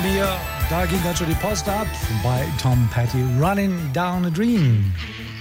mir, da ging ganz schön die Post ab bei Tom Petty, Running Down a Dream.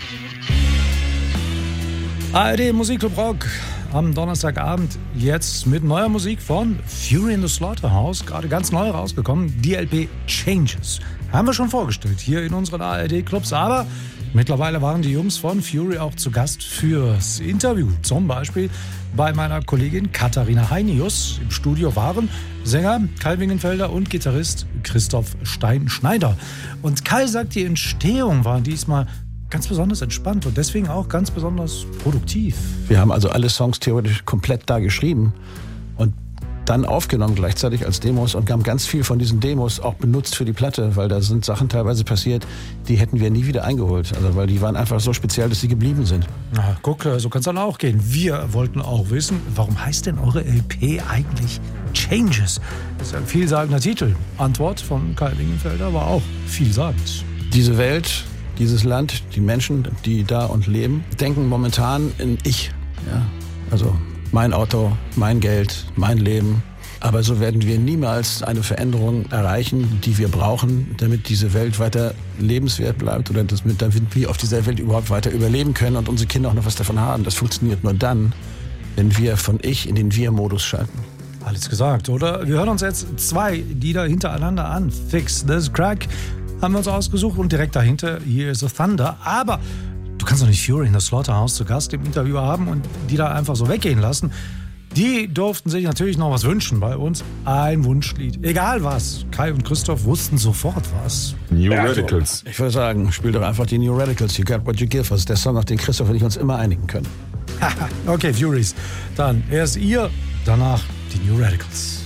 ARD Musikclub Rock am Donnerstagabend jetzt mit neuer Musik von Fury in the Slaughterhouse, gerade ganz neu rausgekommen, die LP Changes. Haben wir schon vorgestellt hier in unseren ARD-Clubs, aber mittlerweile waren die Jungs von Fury auch zu Gast fürs Interview. Zum Beispiel bei meiner Kollegin Katharina Heinius. Im Studio waren Sänger Kai Wingenfelder und Gitarrist Christoph Stein-Schneider. Und Kai sagt, die Entstehung war diesmal ganz besonders entspannt und deswegen auch ganz besonders produktiv. Wir haben also alle Songs theoretisch komplett da geschrieben und dann aufgenommen gleichzeitig als Demos und haben ganz viel von diesen Demos auch benutzt für die Platte, weil da sind Sachen teilweise passiert, die hätten wir nie wieder eingeholt. Also weil die waren einfach so speziell, dass sie geblieben sind. Na, guck, so kann es dann auch gehen. Wir wollten auch wissen, warum heißt denn eure LP eigentlich Changes? Das ist ein vielsagender Titel. Antwort von Kai Wingenfelder war auch vielsagend. Diese Welt, dieses Land, die Menschen, die da und leben, denken momentan in Ich. Ja? Also mein Auto, mein Geld, mein Leben. Aber so werden wir niemals eine Veränderung erreichen, die wir brauchen, damit diese Welt weiter lebenswert bleibt oder damit wir auf dieser Welt überhaupt weiter überleben können und unsere Kinder auch noch was davon haben. Das funktioniert nur dann, wenn wir von Ich in den Wir-Modus schalten. Alles gesagt, oder? Wir hören uns jetzt 2 Lieder hintereinander an. Fix This Crack haben wir uns ausgesucht und direkt dahinter Here is a Thunder. Aber du kannst doch nicht Fury in the Slaughterhouse zu Gast im Interview haben und die da einfach so weggehen lassen. Die durften sich natürlich noch was wünschen bei uns. Ein Wunschlied. Egal was. Kai und Christoph wussten sofort was. New Radicals. Ich würde sagen, spiel doch einfach die New Radicals. You got what you give. Das ist der Song, auf den Christoph und ich uns immer einigen können. Okay, Furies. Dann erst ihr, danach die New Radicals.